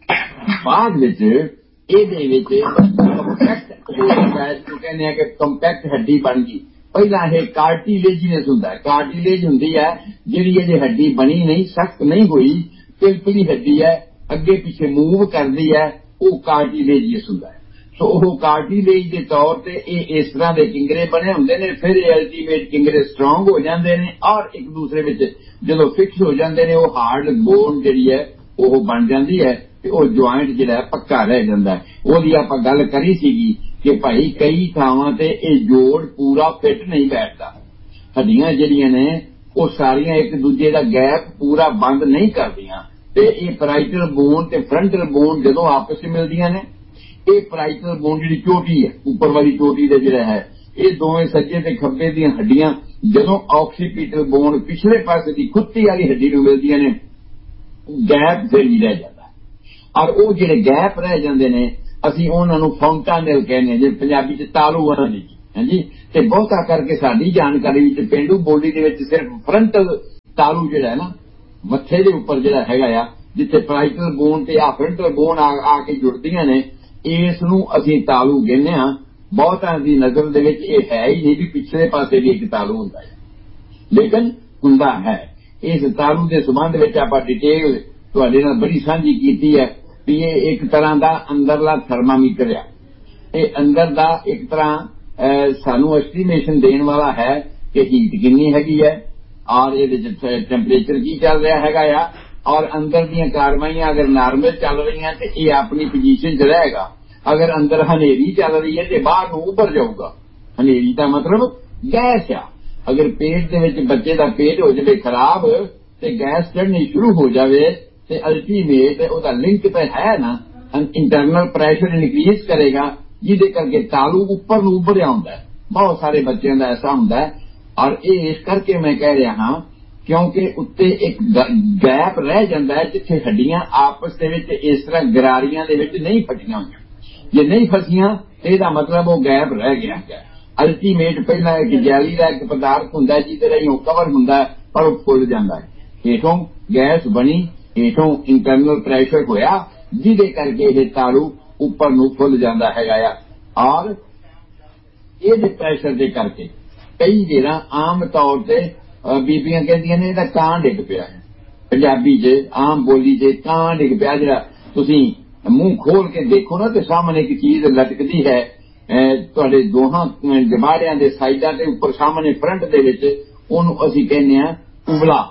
ਬਾਅਦ ਵਿੱਚ ਇਹਦੇ ਵਿੱਚ ਕੰਪੈਕਟ ਕਹਿੰਦੇ ਆ ਕਿ ਕੰਪੈਕਟ ਹੱਡੀ ਬਣ ਗਈ। ਪਹਿਲਾਂ ਇਹ ਕਾਰਟੀਲੇਜੀਨਸ ਹੁੰਦਾ ਹੈ, ਕਾਰਟੀਲੇਜ ਹੁੰਦੀ ਹੈ ਜਿਹੜੀ ਇਹਦੀ ਹੱਡੀ ਬਣੀ ਨਹੀਂ, ਸਖਤ ਨਹੀਂ ਹੋਈ, ਪਿਲਪਿਲੀ ਹੱਡੀ ਹੈ, ਅੱਗੇ ਪਿੱਛੇ ਮੂਵ ਕਰਦੀ ਹੈ, ਉਹ ਕਾਰਟੀਲੇਜੀਅਸ ਹੁੰਦਾ ਹੈ। ਸੋ ਉਹ ਕਾਰਟੀਲੇਜ ਦੇ ਤੌਰ ਤੇ ਇਹ ਇਸ ਤਰ੍ਹਾਂ ਦੇ ਕਿੰਗਰੇ ਬਣੇ ਹੁੰਦੇ ਨੇ। ਫਿਰ ਇਹ ਅਲਟੀਮੇਟ ਕਿੰਗਰੇ ਸਟਰੋਂਗ ਹੋ ਜਾਂਦੇ ਨੇ, ਔਰ ਇੱਕ ਦੂਸਰੇ ਵਿੱਚ ਜਦੋਂ ਫਿਕਸ ਹੋ ਜਾਂਦੇ ਨੇ, ਉਹ ਹਾਰਡ ਬੋਨ ਜਿਹੜੀ ਹੈ ਉਹ ਬਣ ਜਾਂਦੀ ਹੈ, ਤੇ ਉਹ ਜੁਆਇੰਟ ਜਿਹੜਾ ਪੱਕਾ ਰਹਿ ਜਾਂਦਾ ਹੈ। ਉਹਦੀ ਆਪਾਂ ਗੱਲ ਕਰੀ ਸੀਗੀ ਕਿ ਭਾਈ ਕਈ ਥਾਵਾਂ ਤੇ ਇਹ ਜੋੜ ਪੂਰਾ ਫਿੱਟ ਨਹੀਂ ਬੈਠਦਾ। ਹੱਡੀਆਂ ਜਿਹੜੀਆਂ ਨੇ ਉਹ ਸਾਰੀਆਂ ਇੱਕ ਦੂਜੇ ਦਾ ਗੈਪ ਪੂਰਾ ਬੰਦ ਨਹੀਂ ਕਰਦੀਆਂ, ਤੇ ਇਹ ਪੈਰਾਈਟਲ ਬੋਨ ਤੇ ਫਰੰਟਲ ਬੋਨ ਜਦੋਂ ਆਪਸ ਵਿੱਚ ਮਿਲਦੀਆਂ ਨੇ, ਇਹ ਪੈਰਾਈਟਲ ਬੋਨ ਜਿਹੜੀ ਚੋਟੀ ਹੈ, ਉੱਪਰ ਵਾਲੀ ਚੋਟੀ ਦੇ ਜਿਹੜਾ ਹੈ, ਇਹ ਦੋਵੇਂ ਸੱਜੇ ਤੇ ਖੱਬੇ ਦੀਆਂ ਹੱਡੀਆਂ ਜਦੋਂ ਆਕਸੀਪੀਟਲ ਬੋਨ ਪਿਛਲੇ ਪਾਸੇ ਦੀ ਕੁੱਤੀ ਵਾਲੀ ਹੱਡੀ ਨੂੰ ਮਿਲਦੀਆਂ ਨੇ, ਗੈਪ ਫਿਰ ਹੀ ਰਹਿ ਜਾਂਦਾ। ਔਰ ਉਹ ਜਿਹੜੇ ਗੈਪ ਰਹਿ ਜਾਂਦੇ ਨੇ, ਅਸੀਂ ਉਹਨਾਂ ਨੂੰ ਫਾਉਂਟਾਨੇਲ ਕਹਿੰਦੇ ਹਾਂ, ਜੇ ਪੰਜਾਬੀ ਚ ਤਾਲੂ ਵਾਲਾ ਨਹੀਂ, ਹਾਂਜੀ। ਤੇ ਬਹੁਤਾ ਕਰਕੇ ਸਾਡੀ ਜਾਣਕਾਰੀ ਵਿੱਚ ਪੇਂਡੂ ਬੋਲੀ ਦੇ ਵਿੱਚ ਸਿਰਫ ਫਰੰਟਲ ਤਾਲੂ ਜਿਹੜਾ ਹੈ ਨਾ ਮੱਥੇ ਦੇ ਉੱਪਰ ਜਿਹੜਾ ਹੈਗਾ ਆ, ਜਿੱਥੇ ਪਾਈਟਲ ਬੋਨ ਤੇ ਆ ਫਰੰਟਲ ਬੋਨ ਆ ਕੇ ਜੁੜਦੀਆਂ ਨੇ, ਇਸ ਨੂੰ ਅਸੀਂ ਤਾਲੂ ਕਹਿੰਦੇ ਹਾਂ। ਬਹੁਤਾਂ ਦੀ ਨਜ਼ਰ ਦੇ ਵਿੱਚ ਇਹ ਹੈ ਹੀ ਨਹੀਂ ਵੀ ਪਿਛਲੇ ਪਾਸੇ ਵੀ ਇੱਕ ਤਾਲੂ ਹੁੰਦਾ ਹੈ, ਲੇਕਿਨ ਹੁੰਦਾ ਹੈ। ਇਸ ਤਾਲੂ ਦੇ ਸੰਬੰਧ ਵਿੱਚ ਆਪਾਂ ਡਿਟੇਲ ਤੁਹਾਡੇ ਨਾਲ ਬੜੀ ਸਾਂਝੀ ਕੀਤੀ ਹੈ ਵੀ ਇਹ ਇੱਕ ਤਰ੍ਹਾਂ ਦਾ ਅੰਦਰਲਾ ਥਰਮਾਮੀਟਰ ਆ। ਇਹ ਅੰਦਰ ਦਾ ਇੱਕ ਤਰ੍ਹਾਂ ਸਾਨੂੰ ਐਸਟੀਮੇਸ਼ਨ ਦੇਣ ਵਾਲਾ ਹੈ ਕਿ ਹੀਟ ਕਿੰਨੀ ਹੈਗੀ ਹੈ ਔਰ ਇਹਦੇ ਚ ਟੈਂਪਰੇਚਰ ਕੀ ਚੱਲ ਰਿਹਾ ਹੈਗਾ ਆ, ਔਰ ਅੰਦਰ ਦੀਆਂ ਕਾਰਵਾਈਆਂ ਅਗਰ ਨਾਰਮਲ ਚੱਲ ਰਹੀਆਂ ਤੇ ਇਹ ਆਪਣੀ ਪੋਜੀਸ਼ਨ 'ਚ ਰਹੇਗਾ। ਅਗਰ ਅੰਦਰ ਹਨੇਰੀ ਚੱਲ ਰਹੀ ਹੈ ਤੇ ਬਾਹਰ ਨੂੰ ਉੱਭਰ ਜਾਊਗਾ। ਹਨੇਰੀ ਦਾ ਮਤਲਬ ਗੈਸ ਆ। ਅਗਰ ਪੇਟ ਦੇ ਵਿੱਚ ਬੱਚੇ ਦਾ ਪੇਟ ਹੋ ਜਾਵੇ ਖਰਾਬ ਤੇ ਗੈਸ ਚੜ੍ਹਨੀ ਸ਼ੁਰੂ ਹੋ ਜਾਵੇ ਤੇ ਅਲਟੀਮੇਟ ਉਹਦਾ ਲਿੰਕ ਤਾਂ ਹੈ ਨਾ, ਇੰਟਰਨਲ ਪ੍ਰੈਸ਼ਰ ਇਨਕਰੀਜ਼ ਕਰੇਗਾ, ਜਿਹਦੇ ਕਰਕੇ ਤਾਲੂ ਉੱਪਰ ਨੂੰ ਉੱਭਰਿਆ ਹੁੰਦਾ ਹੈ। ਬਹੁਤ ਸਾਰੇ ਬੱਚਿਆਂ ਦਾ ਐਸਾ ਹੁੰਦਾ ਹੈ। ਔਰ ਇਹ ਇਸ ਕਰਕੇ ਮੈਂ ਕਹਿ ਰਿਹਾ ਹਾਂ ਕਿਉਂਕਿ ਉੱਤੇ ਇੱਕ ਗੈਪ ਰਹਿ ਜਾਂਦਾ ਹੈ ਜਿੱਥੇ ਹੱਡੀਆਂ ਆਪਸ ਦੇ ਵਿੱਚ ਇਸ ਤਰ੍ਹਾਂ ਗਰਾਰੀਆਂ ਦੇ ਵਿੱਚ ਨਹੀਂ ਫਸੀਆਂ ਹੋਈਆਂ। ਜੇ ਨਹੀਂ ਫਸੀਆਂ ਇਹਦਾ ਮਤਲਬ ਉਹ ਗੈਪ ਰਹਿ ਗਿਆ ਹੈ। ਅਲਟੀਮੇਟ ਪਹਿਲਾਂ ਇੱਕ ਜੈਲੀ ਦਾ ਇੱਕ ਪਦਾਰਥ ਹੁੰਦਾ ਜਿਹਦੇ ਰਾਹੀਂ ਉਹ ਕਵਰ ਹੁੰਦਾ ਪਰ ਉਹ ਫੁੱਲ ਜਾਂਦਾ ਹੈ। ਹੇਠੋਂ ਗੈਸ ਬਣੀ, ਹੇਠੋਂ ਇੰਟਰਨਲ ਪ੍ਰੈਸ਼ਰ ਹੋਇਆ ਜਿਹਦੇ ਕਰਕੇ ਇਹ ਤਾਲੂ ਉੱਪਰ ਨੂੰ ਫੁੱਲ ਜਾਂਦਾ ਹੈਗਾ ਆ। ਔਰ ਇਹਦੇ ਪ੍ਰੈਸ਼ਰ ਦੇ ਕਰਕੇ ਕਈ ਜਿਹੜਾ ਆਮ ਤੌਰ ਤੇ ਬੀਬੀਆਂ ਕਹਿੰਦੀਆਂ ਨੇ ਇਹਦਾ ਕਾਂ ਡਿੱਗ ਪਿਆ ਹੈ। ਪੰਜਾਬੀ 'ਚ ਆਮ ਬੋਲੀ 'ਚ ਕਾਂ ਡਿੱਗ ਪਿਆ। ਜਿਹੜਾ ਤੁਸੀਂ ਮੂੰਹ ਖੋਲ ਕੇ ਦੇਖੋ ਨਾ ਤੇ ਸਾਹਮਣੇ ਇੱਕ ਚੀਜ਼ ਲਟਕਦੀ ਹੈ ਤੁਹਾਡੇ ਦੋਹਾਂ ਜਮਾੜਿਆਂ ਦੇ ਸਾਈਡਾਂ ਦੇ ਉੱਪਰ ਸਾਹਮਣੇ ਫਰੰਟ ਦੇ ਵਿੱਚ, ਉਹਨੂੰ ਅਸੀਂ ਕਹਿੰਦੇ ਹਾਂ ਉਬਲਾ,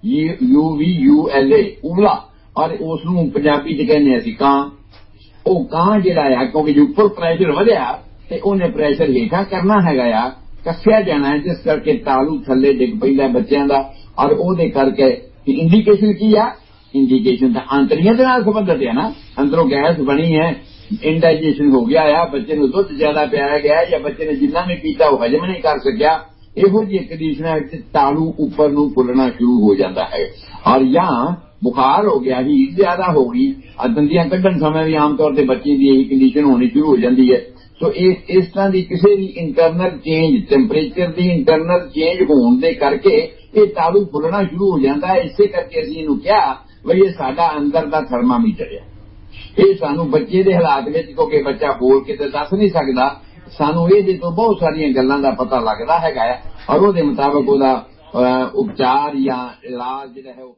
UVULA ਉਬਲਾ। ਔਰ ਉਸ ਨੂੰ ਪੰਜਾਬੀ 'ਚ ਕਹਿੰਦੇ ਹਾਂ ਅਸੀਂ ਕਾਂ। ਉਹ ਕਾਂ ਜਿਹੜਾ ਆ ਕਿਉਂਕਿ ਉੱਪਰ ਪ੍ਰੈਸ਼ਰ ਵਧਿਆ ਤੇ ਉਹਨੇ ਪ੍ਰੈਸ਼ਰ ਹੇਠਾਂ ਕਰਨਾ ਹੈਗਾ ਆ, ਕੱਸਿਆ ਜਾਣਾ ਹੈ, ਜਿਸ ਕਰਕੇ ਤਾਲੂ ਥੱਲੇ ਡਿੱਗ ਪੈਂਦਾ ਬੱਚਿਆਂ ਦਾ। ਔਰ ਉਹਦੇ ਕਰਕੇ ਇੰਡੀਕੇਸ਼ਨ ਕੀ ਆ? ਇੰਡੀਕੇਸ਼ਨ ਤਾਂ ਆਂਤੜੀਆਂ ਦੇ ਨਾਲ ਸੰਬੰਧਿਤ ਹੈ ਨਾ। ਅੰਦਰੋਂ ਗੈਸ ਬਣੀ ਹੈ, ਇੰਡਾਈਜੇਸ਼ਨ ਹੋ ਗਿਆ ਆ, ਬੱਚੇ ਨੂੰ ਦੁੱਧ ਜ਼ਿਆਦਾ ਪਿਆਇਆ ਗਿਆ ਜਾਂ ਬੱਚੇ ਨੇ ਜਿੰਨਾ ਵੀ ਪੀਤਾ ਉਹ ਹਜਮ ਨਹੀਂ ਕਰ ਸਕਿਆ। ਇਹੋ ਜਿਹੀ ਕੰਡੀਸ਼ਨਾਂ ਵਿੱਚ ਤਾਲੂ ਉੱਪਰ ਨੂੰ ਫੁੱਲਣਾ ਸ਼ੁਰੂ ਹੋ ਜਾਂਦਾ ਹੈ। ਔਰ ਜਾਂ ਬੁਖਾਰ ਹੋ ਗਿਆ, ਹੀਟ ਜ਼ਿਆਦਾ ਹੋ ਗਈ, ਦੰਦੀਆਂ ਕੱਢਣ ਸਮੇਂ ਵੀ ਆਮ ਤੌਰ ਤੇ ਬੱਚੇ ਦੀ ਇਹੀ ਕੰਡੀਸ਼ਨ ਹੋਣੀ ਸ਼ੁਰੂ ਹੋ ਜਾਂਦੀ ਹੈ। ਸੋ ਇਸ ਤਰ੍ਹਾਂ ਦੀ ਕਿਸੇ ਵੀ ਇੰਟਰਨਲ ਚੇਂਜ, ਟੈਂਪਰੇਚਰ ਦੀ ਇੰਟਰਨਲ ਚੇਂਜ ਹੋਣ ਦੇ ਕਰਕੇ ਇਹ ਤਾਲੂ ਫੁੱਲਣਾ ਸ਼ੁਰੂ ਹੋ ਜਾਂਦਾ ਹੈ। ਇਸੇ ਕਰਕੇ ਅਸੀਂ ਇਹਨੂੰ ਕਿਹਾ ਬਈ ਇਹ ਸਾਡਾ ਅੰਦਰ ਦਾ ਥਰਮਾਮੀਟਰ ਹੈ। ਇਹ ਸਾਨੂੰ ਬੱਚੇ ਦੇ ਹਾਲਾਤ ਵਿੱਚ, ਕਿਉਂਕਿ ਬੱਚਾ ਬੋਲ ਕੇ ਤਾਂ ਦੱਸ ਨਹੀਂ ਸਕਦਾ, ਸਾਨੂੰ ਇਹਦੇ ਤੋਂ ਬਹੁਤ ਸਾਰੀਆਂ ਗੱਲਾਂ ਦਾ ਪਤਾ ਲੱਗਦਾ ਹੈਗਾ ਹੈ ਔਰ ਉਹਦੇ ਮੁਤਾਬਕ ਉਹਦਾ ਉਪਚਾਰ ਜਾਂ ਇਲਾਜ ਜਿਹੜਾ ਹੈ ਉਹ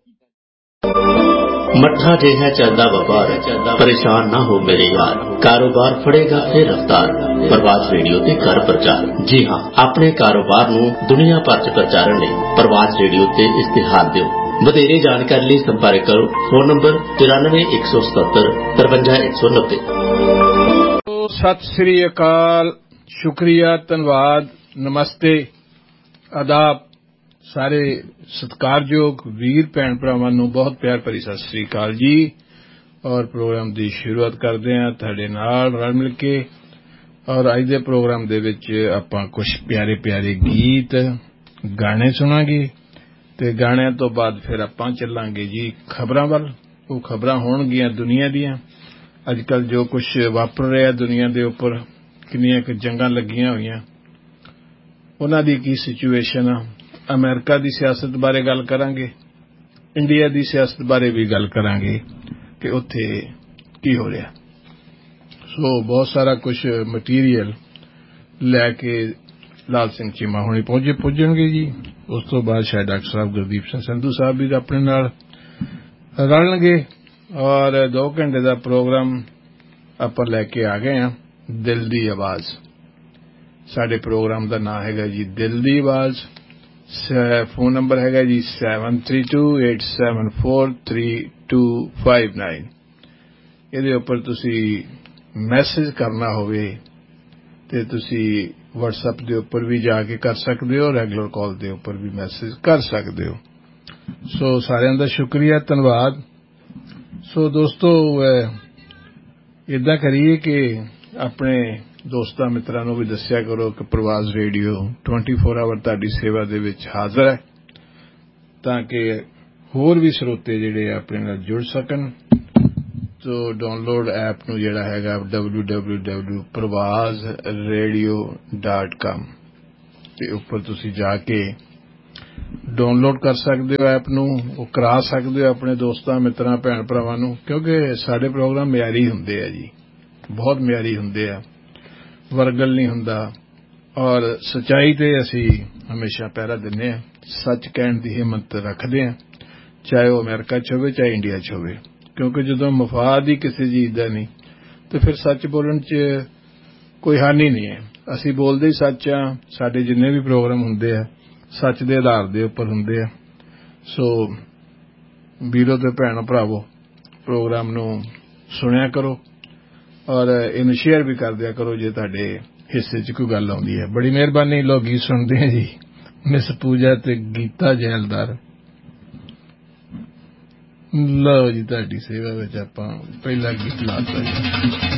ਮੱਠਾ ਜਿਹਾ ਚੱਲਦਾ ਵਪਾਰ, ਪਰੇਸ਼ਾਨ ਨਾ ਹੋ ਮੇਰੇ ਯਾਰ, ਕਾਰੋਬਾਰ ਫੜੇਗਾ ਫਿਰ ਰਫ਼ਤਾਰ। ਪ੍ਰਵਾਸ ਰੇਡੀਓ ਤੇ ਕਰ ਪ੍ਰਚਾਰ। ਜੀ ਹਾਂ, ਆਪਣੇ ਕਾਰੋਬਾਰ ਨੂੰ ਦੁਨੀਆ ਭਰ 'ਚ ਪ੍ਰਚਾਰਨ ਲਈ ਪ੍ਰਵਾਸ ਰੇਡੀਓ ਤੇ ਇਸ਼ਤਿਹਾਰ ਦਿਓ। ਵਧੇਰੇ ਜਾਣਕਾਰੀ ਲਈ ਸੰਪਰਕ ਕਰੋ ਫੋਨ ਨੰਬਰ 93 177 53 190। ਸਤਿ ਸ੍ਰੀ ਅਕਾਲ, ਸ਼ੁਕਰੀਆ, ਧੰਨਵਾਦ, ਨਮਸਤੇ, ਆਦਾਬ। ਸਾਰੇ ਸਤਿਕਾਰਯੋਗ ਵੀਰ ਭੈਣ ਭਰਾਵਾਂ ਨੂੰ ਬਹੁਤ ਪਿਆਰ ਭਰੀ ਸਤਿ ਸ੍ਰੀ ਅਕਾਲ ਜੀ। ਔਰ ਪ੍ਰੋਗਰਾਮ ਦੀ ਸ਼ੁਰੂਆਤ ਕਰਦੇ ਹਾਂ ਤੁਹਾਡੇ ਨਾਲ ਰਲ ਮਿਲ ਕੇ। ਔਰ ਅੱਜ ਦੇ ਪ੍ਰੋਗਰਾਮ ਦੇ ਵਿੱਚ ਆਪਾਂ ਕੁਝ ਪਿਆਰੇ ਪਿਆਰੇ ਗੀਤ ਗਾਣੇ ਸੁਣਾਂਗੇ ਤੇ ਗਾਣਿਆਂ ਤੋਂ ਬਾਅਦ ਫਿਰ ਆਪਾਂ ਚੱਲਾਂਗੇ ਜੀ ਖਬਰਾਂ ਵੱਲ। ਉਹ ਖਬਰਾਂ ਹੋਣਗੀਆਂ ਦੁਨੀਆ ਦੀਆਂ, ਅੱਜ ਕੱਲ੍ਹ ਜੋ ਕੁਝ ਵਾਪਰ ਰਿਹਾ ਦੁਨੀਆ ਦੇ ਉੱਪਰ, ਕਿੰਨੀਆਂ ਕੁ ਜੰਗਾਂ ਲੱਗੀਆਂ ਹੋਈਆਂ, ਉਹਨਾਂ ਦੀ ਕੀ ਸਿਚੁਏਸ਼ਨ ਆ। ਅਮਰੀਕਾ ਦੀ ਸਿਆਸਤ ਬਾਰੇ ਗੱਲ ਕਰਾਂਗੇ, ਇੰਡੀਆ ਦੀ ਸਿਆਸਤ ਬਾਰੇ ਵੀ ਗੱਲ ਕਰਾਂਗੇ ਕਿ ਉੱਥੇ ਕੀ ਹੋ ਰਿਹਾ। ਸੋ ਬਹੁਤ ਸਾਰਾ ਕੁਝ ਮਟੀਰੀਅਲ ਲੈ ਕੇ ਲਾਲ ਸਿੰਘ ਚੀਮਾ ਹੁਣੀ ਪੁੱਜਣਗੇ ਜੀ। ਉਸ ਤੋਂ ਬਾਅਦ ਸ਼ਾਇਦ ਡਾਕਟਰ ਸਾਹਿਬ ਗੁਰਦੀਪ ਸਿੰਘ ਸੰਧੂ ਸਾਹਿਬ ਵੀ ਆਪਣੇ ਨਾਲ ਰਲਣਗੇ। ਔਰ 2 ਘੰਟੇ ਦਾ ਪ੍ਰੋਗਰਾਮ ਆਪਾਂ ਲੈ ਕੇ ਆ ਗਏ ਹਾਂ, ਦਿਲ ਦੀ ਆਵਾਜ਼। ਸਾਡੇ ਪ੍ਰੋਗਰਾਮ ਦਾ ਨਾਂ ਹੈਗਾ ਜੀ ਦਿਲ ਦੀ ਆਵਾਜ਼। ਫੋਨ ਨੰਬਰ ਹੈਗਾ ਜੀ 7328743259। ਇਹਦੇ ਉੱਪਰ ਤੁਸੀਂ ਮੈਸੇਜ ਕਰਨਾ ਹੋਵੇ ਤੇ ਤੁਸੀਂ WhatsApp ਦੇ ਉੱਪਰ ਵੀ ਜਾ ਕੇ ਕਰ ਸਕਦੇ ਹੋ, ਰੈਗੂਲਰ ਕਾਲ ਦੇ ਉੱਪਰ ਵੀ ਮੈਸੇਜ ਕਰ ਸਕਦੇ ਹੋ। ਸੋ ਸਾਰਿਆਂ ਦਾ ਸ਼ੁਕਰੀਆ, ਧੰਨਵਾਦ। ਸੋ ਦੋਸਤੋ, ਇੱਦਾਂ ਕਰੀਏ ਕਿ ਆਪਣੇ ਦੋਸਤਾਂ ਮਿੱਤਰਾਂ ਨੂੰ ਵੀ ਦੱਸਿਆ ਕਰੋ ਕਿ ਪ੍ਰਵਾਸ ਰੇਡੀਓ 24 ਆਵਰ ਤੁਹਾਡੀ ਸੇਵਾ ਦੇ ਵਿੱਚ ਹਾਜ਼ਰ ਹੈ, ਤਾਂ ਕਿ ਹੋਰ ਵੀ ਸਰੋਤੇ ਜਿਹੜੇ ਆਪਣੇ ਨਾਲ ਜੁੜ ਸਕਣ ਤੋਂ ਡਾਊਨਲੋਡ ਐਪ ਨੂੰ ਜਿਹੜਾ ਹੈਗਾ www.pravazradio.com ਤੇ ਉੱਪਰ ਤੁਸੀਂ ਜਾ ਕੇ ਡਾਊਨਲੋਡ ਕਰ ਸਕਦੇ ਹੋ ਐਪ ਨੂੰ। ਉਹ ਕਰਾ ਸਕਦੇ ਹੋ ਆਪਣੇ ਦੋਸਤਾਂ ਮਿੱਤਰਾਂ ਭੈਣ ਭਰਾਵਾਂ ਨੂੰ, ਕਿਉਂਕਿ ਸਾਡੇ ਪ੍ਰੋਗਰਾਮ ਮਿਆਰੀ ਹੁੰਦੇ ਆ ਜੀ, ਬਹੁਤ ਮਿਆਰੀ ਹੁੰਦੇ ਆ, ਵਰਗਲ ਨਹੀਂ ਹੁੰਦਾ ਔਰ ਸੱਚਾਈ ਤੇ ਅਸੀਂ ਹਮੇਸ਼ਾ ਪਹਿਰਾ ਦਿੰਦੇ ਹਾਂ, ਸੱਚ ਕਹਿਣ ਦੀ ਹਿੰਮਤ ਰੱਖਦੇ ਹਾਂ, ਚਾਹੇ ਉਹ ਅਮਰੀਕਾ 'ਚ ਹੋਵੇ ਚਾਹੇ ਇੰਡੀਆ 'ਚ ਹੋਵੇ, ਕਿਉਂਕਿ ਜਦੋਂ ਮਫਾਦ ਹੀ ਕਿਸੇ ਚੀਜ਼ ਦਾ ਨਹੀਂ ਤੇ ਫਿਰ ਸੱਚ ਬੋਲਣ 'ਚ ਕੋਈ ਹਾਨੀ ਨਹੀਂ ਹੈ। ਅਸੀਂ ਬੋਲਦੇ ਹੀ ਸੱਚ ਆ, ਸਾਡੇ ਜਿੰਨੇ ਵੀ ਪ੍ਰੋਗਰਾਮ ਹੁੰਦੇ ਆ ਸੱਚ ਦੇ ਆਧਾਰ ਦੇ ਉੱਪਰ ਹੁੰਦੇ ਆ। ਸੋ ਵੀਰੋ ਤੇ ਭੈਣੋ ਭਰਾਵੋ, ਪ੍ਰੋਗਰਾਮ ਨੂੰ ਸੁਣਿਆ ਕਰੋ ਔਰ ਇਹਨੂੰ ਸ਼ੇਅਰ ਵੀ ਕਰ ਦਿਆ ਕਰੋ ਜੇ ਤੁਹਾਡੇ ਹਿੱਸੇ 'ਚ ਕੋਈ ਗੱਲ ਆਉਂਦੀ ਹੈ। ਬੜੀ ਮਿਹਰਬਾਨੀ। ਲੋਕ ਗੀਤ ਸੁਣਦੇ ਆ ਜੀ, ਮਿਸ ਪੂਜਾ ਤੇ ਗੀਤਾ ਜੈਲਦਾਰ। ਲਓ ਜੀ, ਤੁਹਾਡੀ ਸੇਵਾ ਵਿੱਚ ਆਪਾਂ ਪਹਿਲਾ ਗੀਤ ਲਾਤਾ ਜੀ।